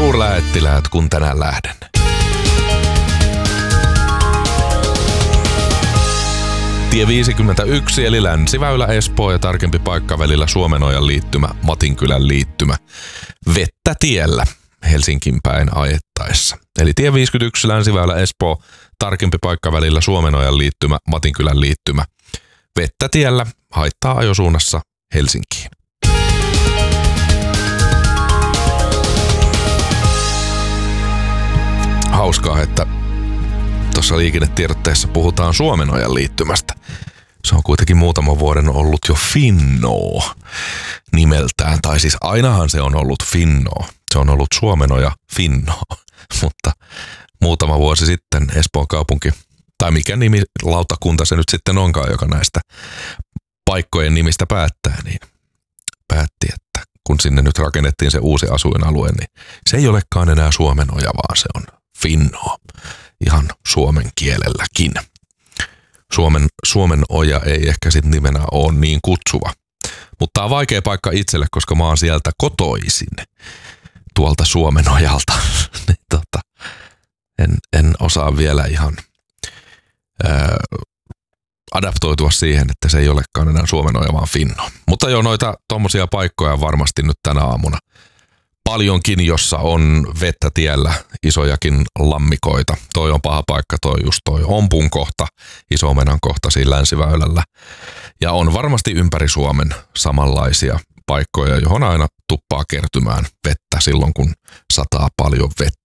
suurlähettiläät, kun tänään lähden. Tie 51 eli Länsiväylä Espoo ja tarkempi paikka välillä Suomenojan liittymä, Matinkylän liittymä. Vettä tiellä Helsinkiin päin ajettaessa. Eli tie 51 Länsiväylä Espoo, tarkempi paikka välillä Suomenojan liittymä, Matinkylän liittymä. Vettä tiellä haittaa ajosuunnassa Helsinkiin. Hauskaa, että tuossa liikennetiedotteessa puhutaan Suomenojan liittymästä. Se on kuitenkin muutaman vuoden ollut jo Finnoo nimeltään. Tai siis ainahan se on ollut Finnoo. Se on ollut Suomenoja Finnoo. Mutta muutama vuosi sitten Espoon kaupunki, tai mikä nimi lautakunta se nyt sitten onkaan, joka näistä paikkojen nimistä päättää, niin päätti, että kun sinne nyt rakennettiin se uusi asuinalue, niin se ei olekaan enää Suomenoja, vaan se on Finnoo. Ihan suomen kielelläkin. Suomen oja ei ehkä sitten nimenä ole niin kutsuva. Mutta tämä on vaikea paikka itselle, koska mä oon sieltä kotoisin. Tuolta Suomenojalta. En osaa vielä ihan adaptoitua siihen, että se ei olekaan enää Suomenoja, vaan Finnoo. Mutta joo, noita tommosia paikkoja varmasti nyt tänä aamuna paljonkin, jossa on vettä tiellä, isojakin lammikoita. Toi on paha paikka, toi Ompun kohta, Iso-Omenan kohta siinä Länsiväylällä. Ja on varmasti ympäri Suomen samanlaisia paikkoja, johon aina tuppaa kertymään vettä silloin, kun sataa paljon vettä.